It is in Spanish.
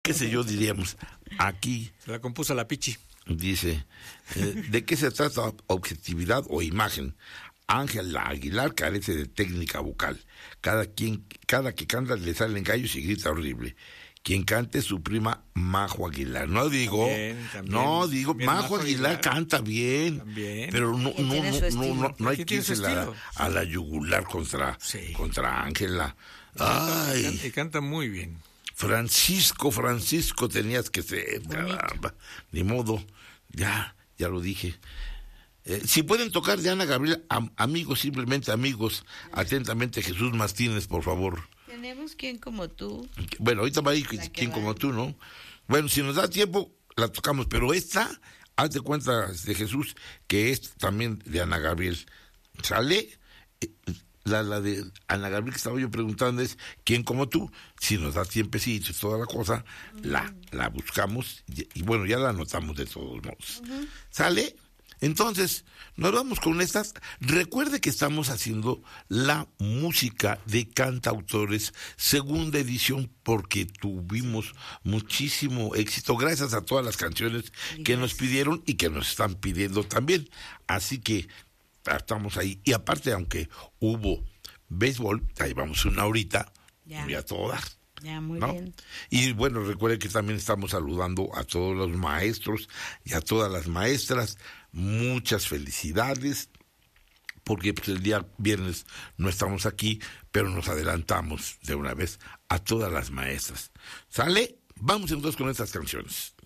qué sé yo, diríamos, aquí Se la compuso la Pichi. dice, ¿de qué se trata objetividad o imagen? Ángela Aguilar carece de técnica vocal. Cada que canta le salen gallos y grita horrible. Quien cante es su prima Majo Aguilar. No digo, También Majo Aguilar canta bien, También. pero no hay que tiene su irse estilo. a la yugular contra Ángela. Ay, Y canta muy bien. Francisco, tenías que ser, caramba. Ni modo, ya lo dije. Si pueden tocar de Ana Gabriel, amigos, simplemente amigos, atentamente Jesús Martínez, por favor. Tenemos Quien como tú. Bueno, ahorita va a ir quien como tú, ¿no? Bueno, si nos da tiempo, la tocamos, pero esta, haz de cuenta de Jesús, que es también de Ana Gabriel. ¿Sale? La de Ana Gabriel que estaba yo preguntando es ¿Quién como tú? Si nos da tiempecito y toda la cosa, la buscamos y bueno, ya la anotamos de todos modos. ¿Sale? Entonces, nos vamos con estas. Recuerde que estamos haciendo la música de cantautores, segunda edición, porque tuvimos muchísimo éxito, gracias a todas las canciones que nos pidieron y que nos están pidiendo también. Así que estamos ahí. Y aparte, aunque hubo béisbol, ahí vamos una horita, muy a todo dar. Ya, muy ¿no? bien. Y bueno, recuerde que también estamos saludando a todos los maestros y a todas las maestras. Muchas felicidades, porque pues, el día viernes no estamos aquí, pero nos adelantamos de una vez a todas las maestras. ¿Sale? Vamos entonces con estas canciones.